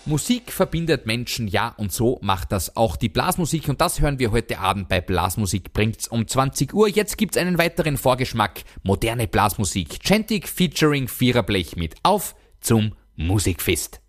Musik verbindet Menschen, ja, und so macht das auch die Blasmusik, und das hören wir heute Abend bei Blasmusik bringt's um 20 Uhr. Jetzt gibt's einen weiteren Vorgeschmack, moderne Blasmusik, Chantic featuring Viererblech mit Auf zum Musikfest.